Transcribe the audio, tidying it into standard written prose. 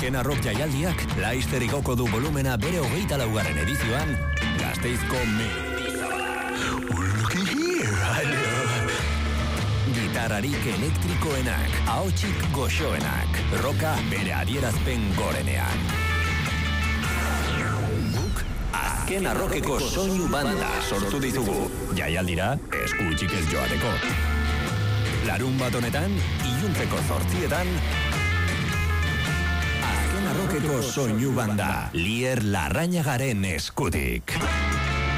Azken arrok jaialdiak Laster igoko du volumena bere 24. edizioan Gasteizko Looky here, gitarrarik elektrikoenak, ahotsik goxoenak, roka bere adierazpen gorenean. Guk azken arrokeko soinu banda sortu ditugu. Jaialdira eskutsik ez joateko. Larun bat honetan, iluntzeko 8:00, azken arrokeko soinu banda, Lier Larrañagaren eskutik.